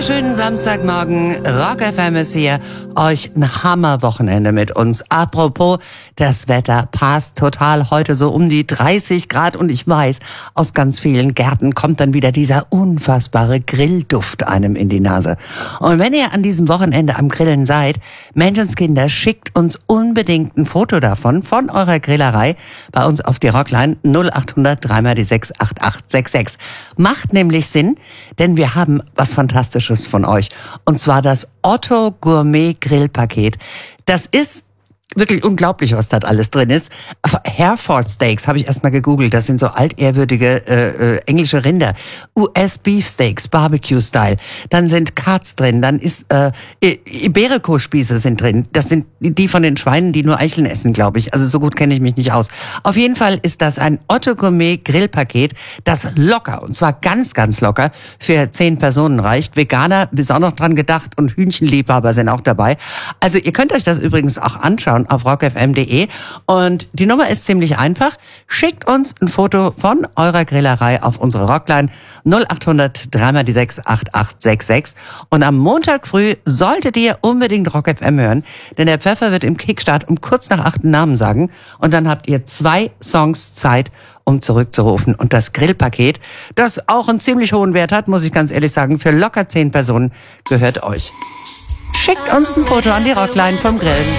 wunderschönen Samstagmorgen. Rock FM ist hier. Euch ein Hammerwochenende mit uns. Apropos, das Wetter passt total. Heute so um die 30 Grad und ich weiß, aus ganz vielen Gärten kommt dann wieder dieser unfassbare Grillduft einem in die Nase. Und wenn ihr an diesem Wochenende am Grillen seid, Menschenskinder, schickt uns unbedingt ein Foto davon, von eurer Grillerei, bei uns auf die Rockline 0800 3 die 6 8866. Macht nämlich Sinn, denn wir haben was Fantastisches von euch. Und zwar das Otto Gourmet Grillpaket. Das ist wirklich unglaublich, was da alles drin ist. Hereford Steaks habe ich erstmal gegoogelt. Das sind so altehrwürdige englische Rinder. US Beef Steaks, Barbecue-Style. Dann sind Cuts drin. Dann ist Iberico-Spieße sind drin. Das sind die von den Schweinen, die nur Eicheln essen, glaube ich. Also so gut kenne ich mich nicht aus. Auf jeden Fall ist das ein Otto Gourmet Grillpaket, das locker, und zwar ganz, ganz locker, für 10 Personen reicht. Veganer ist auch noch dran gedacht und Hühnchenliebhaber sind auch dabei. Also ihr könnt euch das übrigens auch anschauen auf rockfm.de und die Nummer ist ziemlich einfach. Schickt uns ein Foto von eurer Grillerei auf unsere Rockline 0800 3 die 6 8866 und am Montag früh solltet ihr unbedingt Rock FM hören, denn der Pfeffer wird im Kickstart um kurz nach 8 einen Namen sagen und dann habt ihr 2 Songs Zeit, um zurückzurufen. Und das Grillpaket, das auch einen ziemlich hohen Wert hat, muss ich ganz ehrlich sagen, für locker 10 Personen gehört euch. Schickt uns ein Foto an die Rockline vom Grillen.